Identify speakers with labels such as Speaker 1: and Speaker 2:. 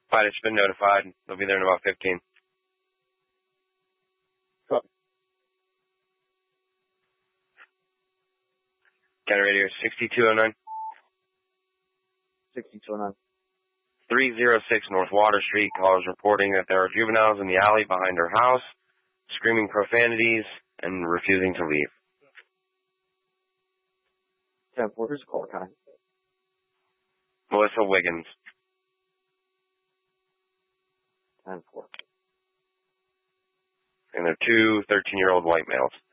Speaker 1: Fine, it's been notified. They'll be there in about 15.
Speaker 2: Copy.
Speaker 1: County radio 6209.
Speaker 2: 6209.
Speaker 1: 306 North Water Street. Callers reporting that there are juveniles in the alley behind her house, screaming profanities and refusing to leave.
Speaker 2: 10-4, who's the caller, Connie?
Speaker 1: Melissa Wiggins.
Speaker 2: 10-4.
Speaker 1: And they're two 13-year-old white males.